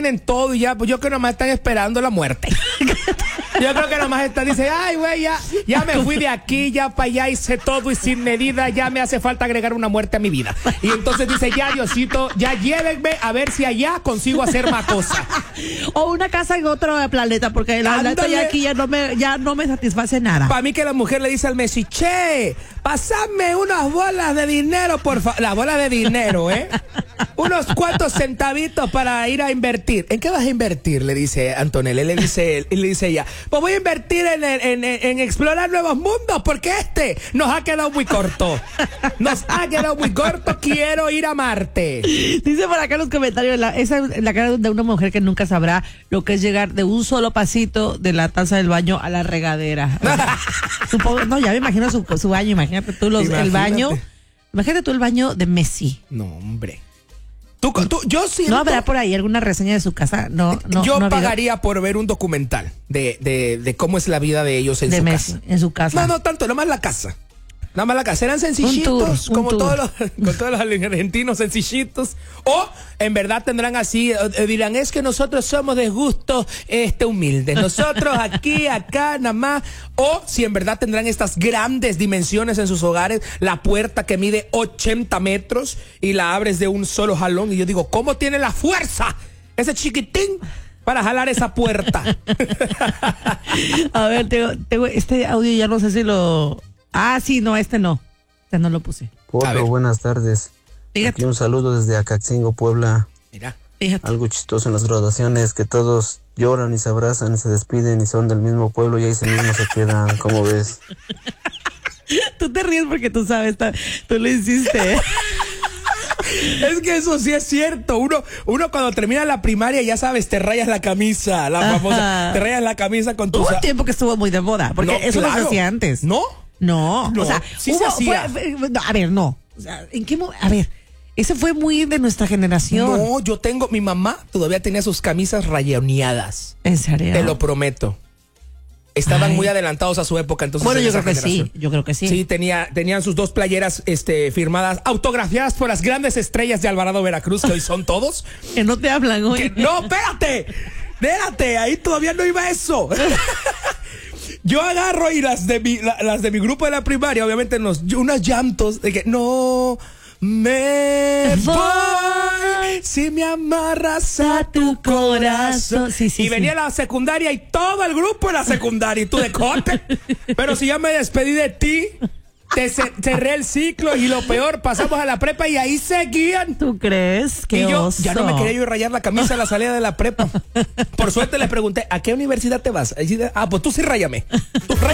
tienen todo y ya, pues yo creo que nomás están esperando la muerte. Yo creo que nomás están, dice, ay, güey, ya me fui de aquí, ya para allá, hice todo y sin medida, ya me hace falta agregar una muerte a mi vida. Y entonces dice, ya, Diosito, ya llévenme a ver si allá consigo hacer más cosas. O una casa en otro planeta, porque la verdad ya aquí ya no me satisface nada. Para mí que la mujer le dice al Messi, che, pasame unas bolas de dinero, por favor. Las bolas de dinero, unos cuantos centavitos para ir a invertir. ¿En qué vas a invertir? Le dice Antonella. Le dice ella, pues voy a invertir en explorar nuevos mundos, porque nos ha quedado muy corto. Quiero ir a Marte. Dice por acá en los comentarios, esa es la cara de una mujer que nunca sabrá lo que es llegar de un solo pasito de la taza del baño a la regadera. Supongo, no, ya me imagino su baño. Imagínate tú el baño. Imagínate tú el baño de Messi. No, hombre. Yo siento, ¿no habrá por ahí alguna reseña de su casa? Yo pagaría por ver un documental de cómo es la vida de ellos en su Messi, casa. En su casa. No tanto, nomás la casa. Eran sencillitos, como todos los argentinos, sencillitos. O en verdad tendrán así, dirán, es que nosotros somos de gustos humildes. Nosotros aquí, acá, nada más. O si en verdad tendrán estas grandes dimensiones en sus hogares, la puerta que mide 80 metros y la abres de un solo jalón. Y yo digo, ¿cómo tiene la fuerza ese chiquitín para jalar esa puerta? A ver, tengo este audio, ya no sé si lo... Ah, sí, no, no lo puse. Potro, buenas tardes. Fíjate. Aquí un saludo desde Acaxingo, Puebla. Mira. Fíjate. Algo chistoso en las graduaciones, que todos lloran y se abrazan y se despiden y son del mismo pueblo y ahí se mismo se quedan. ¿Cómo ves? Tú te ríes porque tú sabes, tú lo hiciste, Es que eso sí es cierto. Uno cuando termina la primaria, ya sabes, te rayas la camisa, la famosa, te rayas la camisa con tu... Hubo un tiempo que estuvo muy de moda, porque eso no se hacía antes. ¿No? No, o sea, sí se hacía. A ver, no. O sea, a ver, ese fue muy de nuestra generación. No, mi mamá todavía tenía sus camisas rayoneadas. ¿En serio? Te lo prometo. Estaban muy adelantados a su época, entonces. Bueno, yo creo que sí. Sí, tenían sus dos playeras firmadas, autografiadas por las grandes estrellas de Alvarado, Veracruz, que hoy son todos. Que no te hablan hoy. No, espérate, ahí todavía no iba eso. Yo agarro y las de mi grupo de la primaria, obviamente unos llantos de que no me voy si me amarras a tu corazón. Sí, y venía la secundaria y todo el grupo en la secundaria y tú de corte. Pero si ya me despedí de ti, te cerré el ciclo y lo peor, pasamos a la prepa y ahí seguían. ¿Tú crees? Y yo ya no me quería yo rayar la camisa a la salida de la prepa. Por suerte le pregunté, ¿a qué universidad te vas? Pues tú sí ráyame. Tú ráyame.